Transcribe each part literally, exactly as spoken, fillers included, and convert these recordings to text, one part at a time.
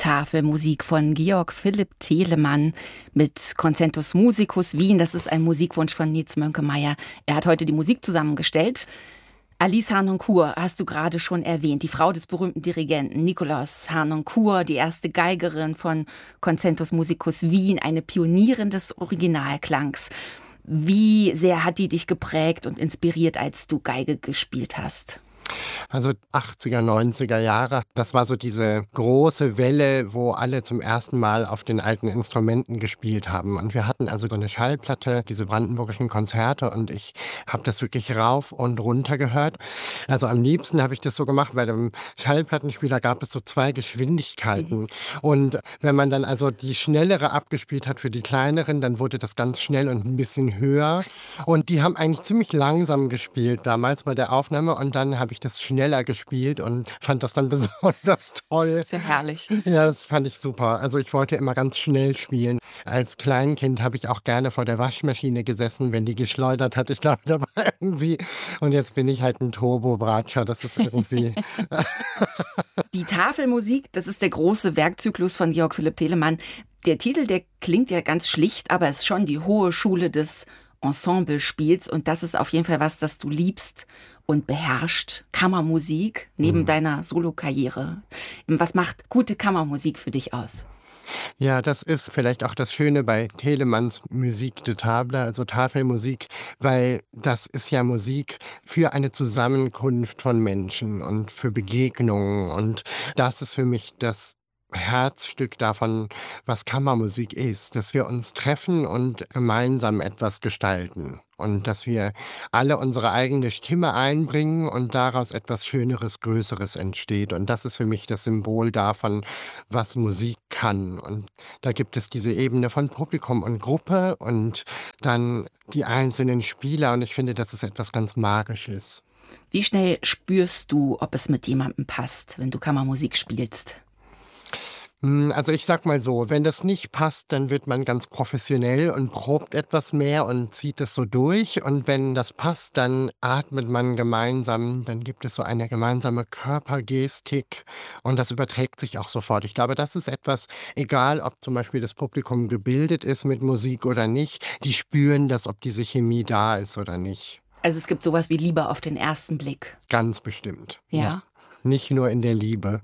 Tafelmusik von Georg Philipp Telemann mit Concentus Musicus Wien. Das ist ein Musikwunsch von Nils Mönkemeyer. Er hat heute die Musik zusammengestellt. Alice Harnoncourt hast du gerade schon erwähnt, die Frau des berühmten Dirigenten Nikolaus Harnoncourt, die erste Geigerin von Concentus Musicus Wien, eine Pionierin des Originalklangs. Wie sehr hat die dich geprägt und inspiriert, als du Geige gespielt hast? Also achtziger, neunziger Jahre, das war so diese große Welle, wo alle zum ersten Mal auf den alten Instrumenten gespielt haben. Und wir hatten also so eine Schallplatte, diese brandenburgischen Konzerte, und ich habe das wirklich rauf und runter gehört. Also am liebsten habe ich das so gemacht, bei dem Schallplattenspieler gab es so zwei Geschwindigkeiten. Mhm. Und wenn man dann also die schnellere abgespielt hat für die kleineren, dann wurde das ganz schnell und ein bisschen höher. Und die haben eigentlich ziemlich langsam gespielt damals bei der Aufnahme, und dann habe ich das schneller gespielt und fand das dann besonders toll. Sehr herrlich. Ja, das fand ich super. Also ich wollte immer ganz schnell spielen. Als Kleinkind habe ich auch gerne vor der Waschmaschine gesessen, wenn die geschleudert hat. Ich glaube, da war irgendwie... Und jetzt bin ich halt ein Turbo-Bratscher. Das ist irgendwie... Die Tafelmusik, das ist der große Werkzyklus von Georg Philipp Telemann. Der Titel, der klingt ja ganz schlicht, aber es ist schon die hohe Schule des Ensemblespiels. Und das ist auf jeden Fall was, das du liebst und beherrscht. Kammermusik neben mhm. deiner Solokarriere. Was macht gute Kammermusik für dich aus? Ja, das ist vielleicht auch das Schöne bei Telemanns Musique de Table, also Tafelmusik, weil das ist ja Musik für eine Zusammenkunft von Menschen und für Begegnungen. Und das ist für mich das Herzstück davon, was Kammermusik ist, dass wir uns treffen und gemeinsam etwas gestalten und dass wir alle unsere eigene Stimme einbringen und daraus etwas Schöneres, Größeres entsteht. Und das ist für mich das Symbol davon, was Musik kann. Und da gibt es diese Ebene von Publikum und Gruppe und dann die einzelnen Spieler, und ich finde, das ist etwas ganz Magisches. Wie schnell spürst du, ob es mit jemandem passt, wenn du Kammermusik spielst? Also ich sag mal so, wenn das nicht passt, dann wird man ganz professionell und probt etwas mehr und zieht es so durch. Und wenn das passt, dann atmet man gemeinsam, dann gibt es so eine gemeinsame Körpergestik und das überträgt sich auch sofort. Ich glaube, das ist etwas, egal ob zum Beispiel das Publikum gebildet ist mit Musik oder nicht, die spüren das, ob diese Chemie da ist oder nicht. Also es gibt sowas wie Liebe auf den ersten Blick. Ganz bestimmt. Ja. Ja. Nicht nur in der Liebe.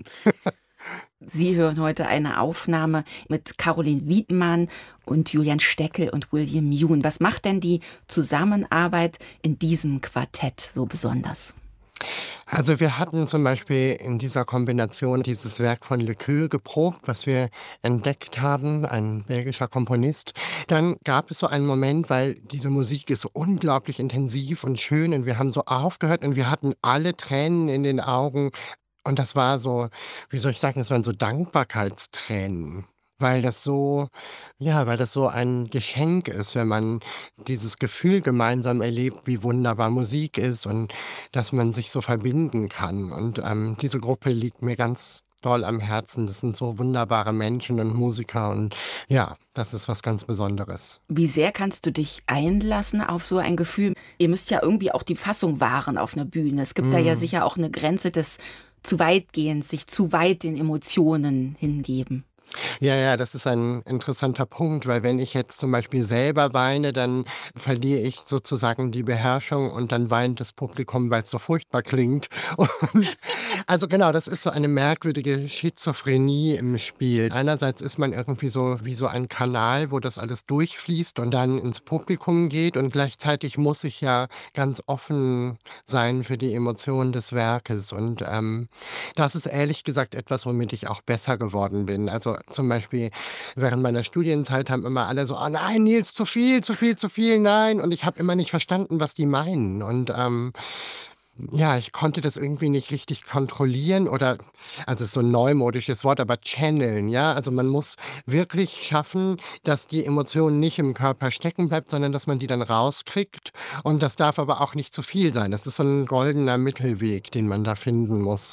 Sie hören heute eine Aufnahme mit Caroline Wiedmann und Julian Steckel und William Yoon. Was macht denn die Zusammenarbeit in diesem Quartett so besonders? Also wir hatten zum Beispiel in dieser Kombination dieses Werk von Lequeux geprobt, was wir entdeckt haben, ein belgischer Komponist. Dann gab es so einen Moment, weil diese Musik ist so unglaublich intensiv und schön, und wir haben so aufgehört und wir hatten alle Tränen in den Augen. Und das war so, wie soll ich sagen, das waren so Dankbarkeitstränen, weil das so, ja, weil das so ein Geschenk ist, wenn man dieses Gefühl gemeinsam erlebt, wie wunderbar Musik ist und dass man sich so verbinden kann. Und ähm, diese Gruppe liegt mir ganz doll am Herzen. Das sind so wunderbare Menschen und Musiker, und ja, das ist was ganz Besonderes. Wie sehr kannst du dich einlassen auf so ein Gefühl? Ihr müsst ja irgendwie auch die Fassung wahren auf einer Bühne. Es gibt mm. da ja sicher auch eine Grenze des zu weitgehend, sich zu weit den Emotionen hingeben. Ja, ja, das ist ein interessanter Punkt, weil wenn ich jetzt zum Beispiel selber weine, dann verliere ich sozusagen die Beherrschung und dann weint das Publikum, weil es so furchtbar klingt. Und also genau, das ist so eine merkwürdige Schizophrenie im Spiel. Einerseits ist man irgendwie so wie so ein Kanal, wo das alles durchfließt und dann ins Publikum geht, und gleichzeitig muss ich ja ganz offen sein für die Emotionen des Werkes, und ähm, das ist ehrlich gesagt etwas, womit ich auch besser geworden bin. Also zum Beispiel während meiner Studienzeit haben immer alle so: „Oh nein, Nils, zu viel, zu viel, zu viel, nein." Und ich habe immer nicht verstanden, was die meinen. Und ähm, ja, ich konnte das irgendwie nicht richtig kontrollieren oder, also es ist so ein neumodisches Wort, aber channeln, ja? Also man muss wirklich schaffen, dass die Emotion nicht im Körper stecken bleibt, sondern dass man die dann rauskriegt. Und das darf aber auch nicht zu viel sein. Das ist so ein goldener Mittelweg, den man da finden muss.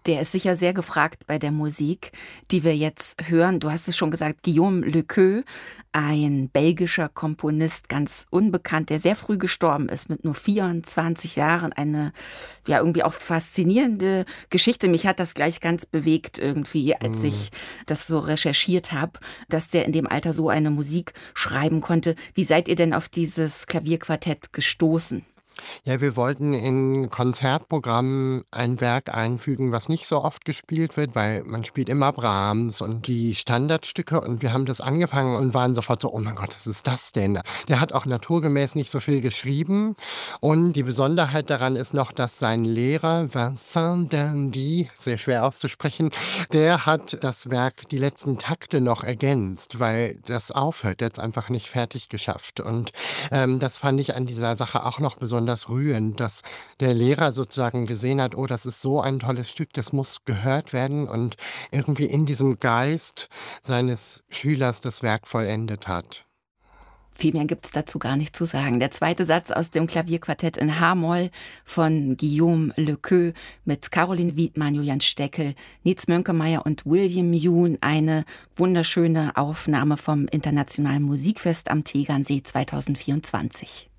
Der ist sicher sehr gefragt bei der Musik, die wir jetzt hören. Du hast es schon gesagt, Guillaume Lequeux, ein belgischer Komponist, ganz unbekannt, der sehr früh gestorben ist, mit nur vierundzwanzig Jahren. Eine ja irgendwie auch faszinierende Geschichte. Mich hat das gleich ganz bewegt irgendwie, als Mhm. ich das so recherchiert habe, dass der in dem Alter so eine Musik schreiben konnte. Wie seid ihr denn auf dieses Klavierquartett gestoßen? Ja, wir wollten in Konzertprogrammen ein Werk einfügen, was nicht so oft gespielt wird, weil man spielt immer Brahms und die Standardstücke und wir haben das angefangen und waren sofort so: „Oh mein Gott, was ist das denn?“ Der hat auch naturgemäß nicht so viel geschrieben und die Besonderheit daran ist noch, dass sein Lehrer Vincent d'Indy, sehr schwer auszusprechen, der hat das Werk die letzten Takte noch ergänzt, weil das aufhört. Der hat's einfach nicht fertig geschafft und, ähm, das fand ich an dieser Sache auch noch besonders rührend, dass der Lehrer sozusagen gesehen hat: „Oh, das ist so ein tolles Stück, das muss gehört werden“ und irgendwie in diesem Geist seines Schülers das Werk vollendet hat. Viel mehr gibt's dazu gar nicht zu sagen. Der zweite Satz aus dem Klavierquartett in H-Moll von Guillaume Lequeux mit Caroline Wiedmann, Julian Steckel, Nietz Mönkemeyer und William Yoon. Eine wunderschöne Aufnahme vom Internationalen Musikfest am Tegernsee zweitausendvierundzwanzig.